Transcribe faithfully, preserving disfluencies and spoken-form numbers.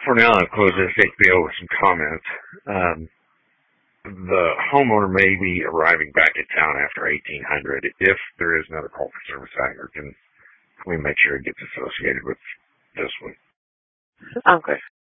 For now, I'll close this H B O with some comments. Um, the homeowner may be arriving back in town after eighteen hundred. If there is another call for service aggregate, we make sure it gets associated with this one. Okay.